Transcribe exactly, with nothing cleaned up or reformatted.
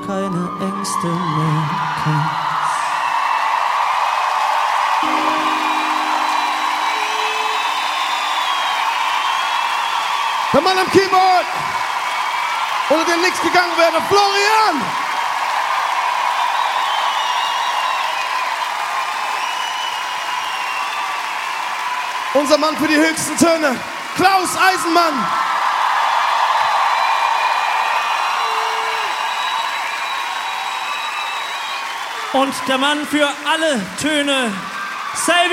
keine Ängste mehr kennst. Der Mann am Keyboard, ohne den nichts gegangen wäre, Florian! Unser Mann für die höchsten Töne, Klaus Eisenmann! Und der Mann für alle Töne, Selby.